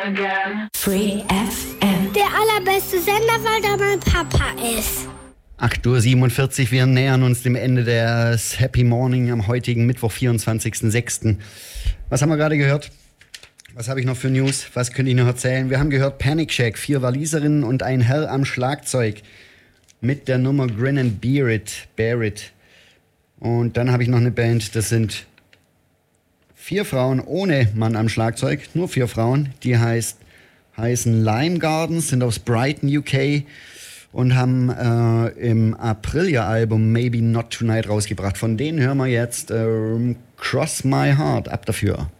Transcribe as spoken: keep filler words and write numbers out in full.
again. Free F M. Der allerbeste Sender, weil da mein Papa ist. acht Uhr siebenundvierzig, wir nähern uns dem Ende des Happy Morning am heutigen Mittwoch, vierundzwanzigsten sechsten Was haben wir gerade gehört? Was habe ich noch für News? Was könnte ich noch erzählen? Wir haben gehört Panic Shack, vier Waliserinnen und ein Herr am Schlagzeug mit der Nummer Grin and Bear It, Bear It. Und dann habe ich noch eine Band, das sind vier Frauen ohne Mann am Schlagzeug, nur vier Frauen, die heißt, heißen Lime Gardens, sind aus Brighton, U K und haben äh, im April ihr Album Maybe Not Tonight rausgebracht. Von denen hören wir jetzt äh, Cross My Heart, ab dafür.